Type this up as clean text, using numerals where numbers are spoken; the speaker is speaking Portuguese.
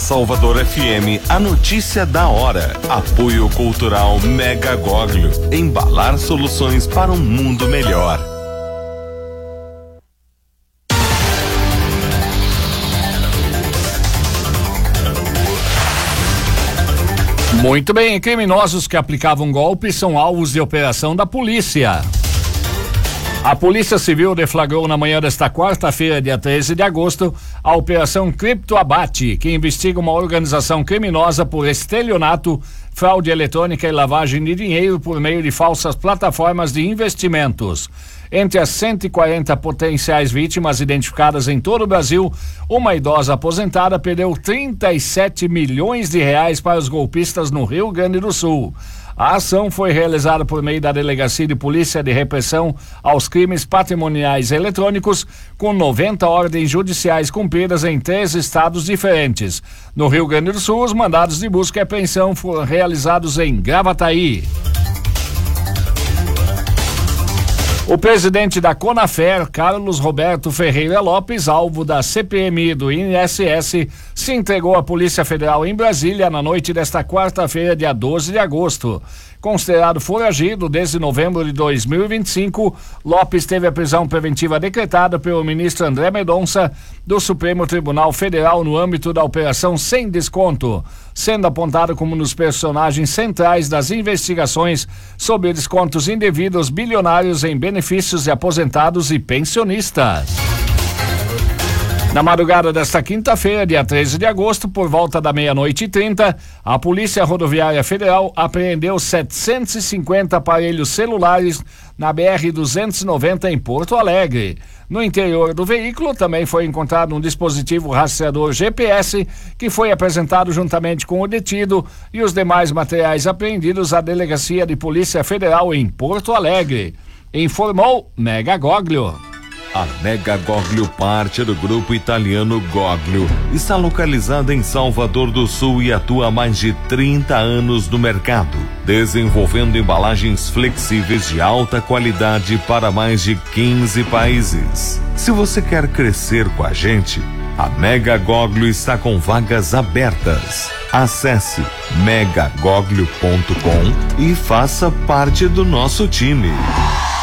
Salvador FM, a notícia da hora. Apoio Cultural Mega Goglio. Embalar soluções para um mundo melhor. Muito bem, criminosos que aplicavam golpes são alvos de operação da polícia. A Polícia Civil deflagrou na manhã desta quarta-feira, dia 13 de agosto, a Operação Criptoabate, que investiga uma organização criminosa por estelionato, fraude eletrônica e lavagem de dinheiro por meio de falsas plataformas de investimentos. Entre as 140 potenciais vítimas identificadas em todo o Brasil, uma idosa aposentada perdeu 37 milhões de reais para os golpistas no Rio Grande do Sul. A ação foi realizada por meio da Delegacia de Polícia de Repressão aos Crimes Patrimoniais Eletrônicos, com 90 ordens judiciais cumpridas em 3 estados diferentes. No Rio Grande do Sul, os mandados de busca e apreensão foram realizados em Gravataí. O presidente da Conafer, Carlos Roberto Ferreira Lopes, alvo da CPMI do INSS, se entregou à Polícia Federal em Brasília na noite desta quarta-feira, dia 12 de agosto. Considerado foragido desde novembro de 2025, Lopes teve a prisão preventiva decretada pelo ministro André Mendonça do Supremo Tribunal Federal no âmbito da Operação Sem Desconto, sendo apontado como um dos personagens centrais das investigações sobre descontos indevidos bilionários em benefícios de aposentados e pensionistas. Na madrugada desta quinta-feira, dia 13 de agosto, por volta da 00:30, a Polícia Rodoviária Federal apreendeu 750 aparelhos celulares na BR-290 em Porto Alegre. No interior do veículo também foi encontrado um dispositivo rastreador GPS que foi apresentado juntamente com o detido e os demais materiais apreendidos à Delegacia de Polícia Federal em Porto Alegre. Informou Mega Goglio. A Mega Goglio, parte do grupo italiano Goglio, está localizada em Salvador do Sul e atua há mais de 30 anos no mercado, desenvolvendo embalagens flexíveis de alta qualidade para mais de 15 países. Se você quer crescer com a gente, a Mega Goglio está com vagas abertas. Acesse megagoglio.com e faça parte do nosso time.